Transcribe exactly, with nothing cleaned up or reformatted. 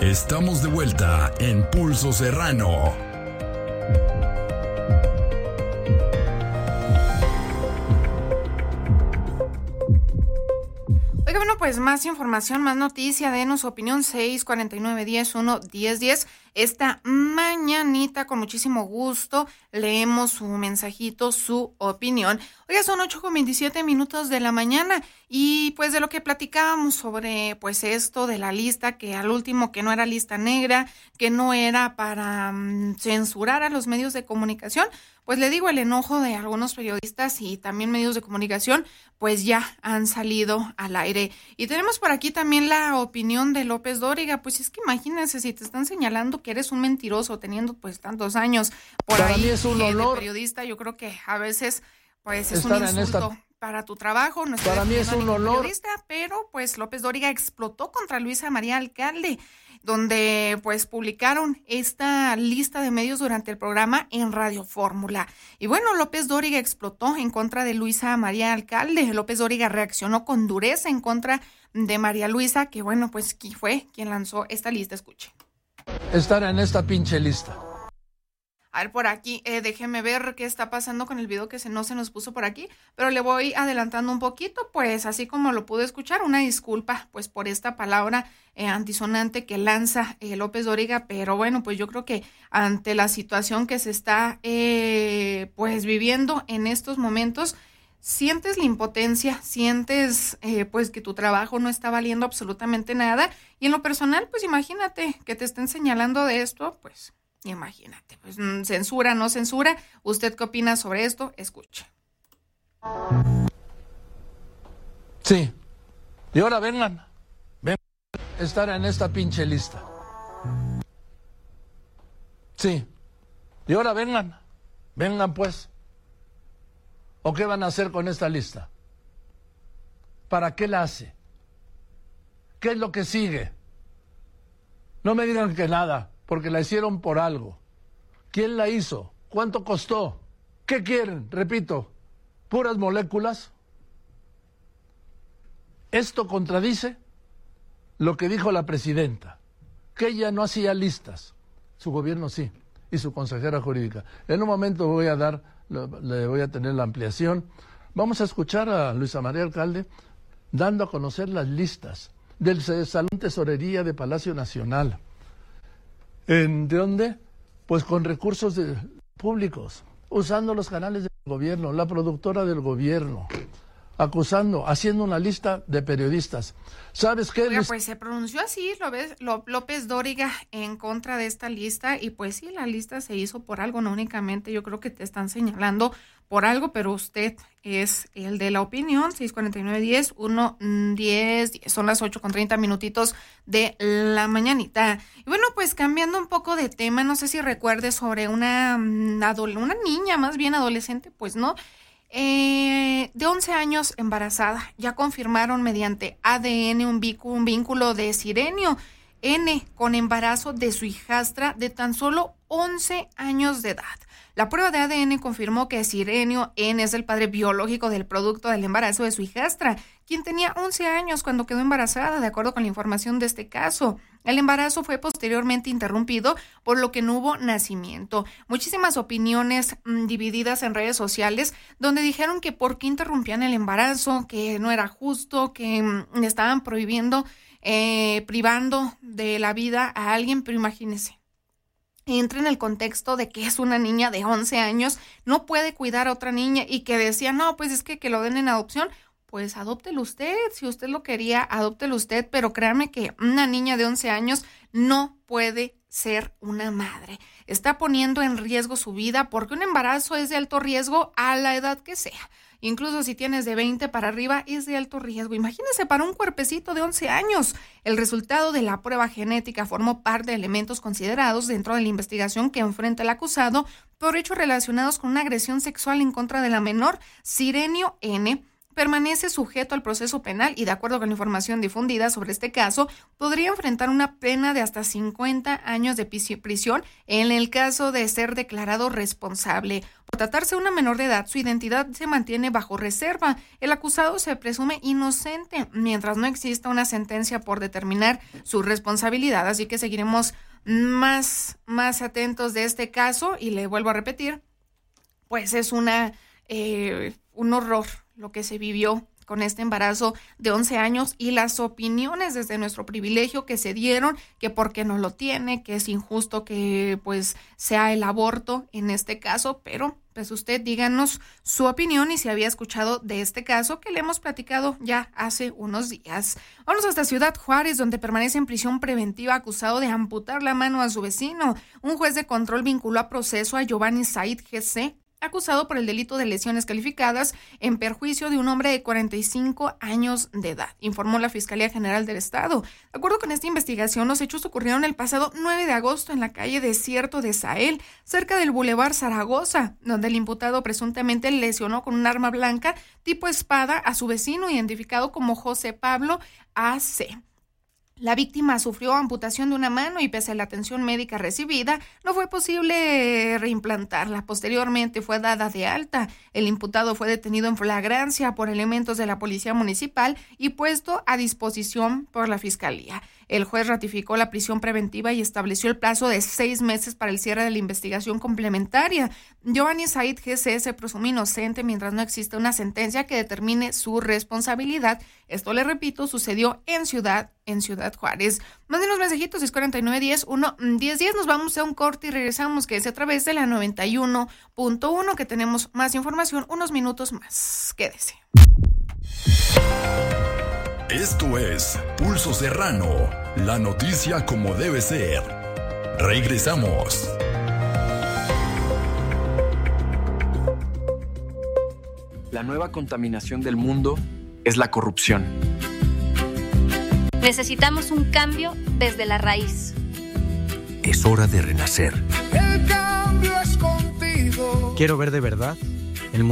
Estamos de vuelta en Pulso Serrano. Oiga, bueno, pues más información, más noticia, denos su opinión, seis cuarenta y nueve, diez, uno, diez, diez. Esta mañanita, con muchísimo gusto, leemos su mensajito, su opinión. Oiga, son ocho con veintisiete minutos de la mañana y pues de lo que platicábamos sobre pues esto de la lista, que al último que no era lista negra, que no era para um, censurar a los medios de comunicación, pues le digo, el enojo de algunos periodistas y también medios de comunicación, pues ya han salido al aire. Y tenemos por aquí también la opinión de López Dóriga. Pues es que imagínense, si te están señalando que eres un mentiroso teniendo pues tantos años por para ahí mí es un eh, honor de periodista, yo creo que a veces pues es estar un en insulto esta... para tu trabajo. No estoy para mí es un honor. Periodista, pero pues López Dóriga explotó contra Luisa María Alcalde, donde pues publicaron esta lista de medios durante el programa en Radio Fórmula. Y bueno, López Dóriga explotó en contra de Luisa María Alcalde. López Dóriga reaccionó con dureza en contra de María Luisa, que bueno, pues fue quien lanzó esta lista. Escuche. Estar en esta pinche lista. A ver, por aquí, eh, déjeme ver qué está pasando con el video que se, no se nos puso por aquí, pero le voy adelantando un poquito, pues así como lo pude escuchar, una disculpa pues por esta palabra eh, antisonante que lanza eh, López Dóriga, pero bueno, pues yo creo que ante la situación que se está eh, pues viviendo en estos momentos, sientes la impotencia, sientes eh, pues que tu trabajo no está valiendo absolutamente nada, y en lo personal, pues imagínate que te estén señalando de esto, pues... Imagínate, pues censura, no censura. ¿Usted qué opina sobre esto? Escuche. Sí. Y ahora vengan. Vengan a estar en esta pinche lista. Sí. Y ahora vengan. Vengan pues. ¿O qué van a hacer con esta lista? ¿Para qué la hace? ¿Qué es lo que sigue? No me digan que nada. Porque la hicieron por algo. ¿Quién la hizo? ¿Cuánto costó? ¿Qué quieren? Repito, ¿puras moléculas? Esto contradice lo que dijo la presidenta, que ella no hacía listas. Su gobierno sí, y su consejera jurídica. En un momento voy a dar, le voy a tener la ampliación. Vamos a escuchar a Luisa María Alcalde dando a conocer las listas del Salón Tesorería de Palacio Nacional. ¿En de dónde? Pues con recursos de, públicos, usando los canales del gobierno, la productora del gobierno, acusando, haciendo una lista de periodistas. ¿Sabes qué? Oiga, pues se pronunció así López Dóriga en contra de esta lista, y pues sí, la lista se hizo por algo, no únicamente yo creo que te están señalando por algo, pero usted es el de la opinión. Seis cuarenta y nueve, diez, uno, diez, diez, son las ocho con treinta minutitos de la mañanita. Y bueno, pues cambiando un poco de tema, no sé si recuerde sobre una, una niña, más bien adolescente, pues no, eh, de once años embarazada. Ya confirmaron mediante A D N un vínculo, un vínculo de Sirenio N con embarazo de su hijastra de tan solo once años de edad. La prueba de A D N confirmó que Sirenio N es el padre biológico del producto del embarazo de su hijastra, quien tenía once años cuando quedó embarazada, de acuerdo con la información de este caso. El embarazo fue posteriormente interrumpido, por lo que no hubo nacimiento. Muchísimas opiniones mmm, divididas en redes sociales, donde dijeron que por qué interrumpían el embarazo, que no era justo, que mmm, estaban prohibiendo, eh, privando de la vida a alguien, pero imagínense. Entra en el contexto de que es una niña de once años, no puede cuidar a otra niña, y que decía, no, pues es que, que lo den en adopción. Pues adóptelo usted, si usted lo quería, adóptelo usted, pero créanme que una niña de once años no puede ser una madre. Está poniendo en riesgo su vida, porque un embarazo es de alto riesgo a la edad que sea. Incluso si tienes de veinte para arriba, es de alto riesgo. Imagínese para un cuerpecito de once años. El resultado de la prueba genética formó parte de elementos considerados dentro de la investigación que enfrenta el acusado por hechos relacionados con una agresión sexual en contra de la menor Sirenio N, permanece sujeto al proceso penal y, de acuerdo con la información difundida sobre este caso, podría enfrentar una pena de hasta cincuenta años de prisión en el caso de ser declarado responsable. Por tratarse de una menor de edad, su identidad se mantiene bajo reserva. El acusado se presume inocente mientras no exista una sentencia por determinar su responsabilidad. Así que seguiremos más, más atentos de este caso y le vuelvo a repetir, pues es una eh, un horror lo que se vivió con este embarazo de once años y las opiniones desde nuestro privilegio que se dieron, que por qué no lo tiene, que es injusto que pues sea el aborto en este caso, pero pues usted díganos su opinión y si había escuchado de este caso que le hemos platicado ya hace unos días. Vamos hasta Ciudad Juárez, donde permanece en prisión preventiva acusado de amputar la mano a su vecino. Un juez de control vinculó a proceso a Giovanni Said G C, acusado por el delito de lesiones calificadas en perjuicio de un hombre de cuarenta y cinco años de edad, informó la Fiscalía General del Estado. De acuerdo con esta investigación, los hechos ocurrieron el pasado nueve de agosto en la calle Desierto de Sahel, cerca del Boulevard Zaragoza, donde el imputado presuntamente lesionó con un arma blanca tipo espada a su vecino, identificado como José Pablo A C La víctima sufrió amputación de una mano y pese a la atención médica recibida, no fue posible reimplantarla. Posteriormente fue dada de alta. El imputado fue detenido en flagrancia por elementos de la Policía Municipal y puesto a disposición por la Fiscalía. El juez ratificó la prisión preventiva y estableció el plazo de seis meses para el cierre de la investigación complementaria. Giovanni Said G C se presume inocente mientras no existe una sentencia que determine su responsabilidad. Esto, le repito, sucedió en Ciudad, en Ciudad Juárez. Mándenos mensajitos, seis cuatro nueve, diez, uno, diez, diez. Nos vamos a un corte y regresamos, que es a través de la noventa y uno punto uno, que tenemos más información unos minutos más. Quédese. Esto es Pulso Serrano, la noticia como debe ser. Regresamos. La nueva contaminación del mundo es la corrupción. Necesitamos un cambio desde la raíz. Es hora de renacer. El cambio es contigo. Quiero ver de verdad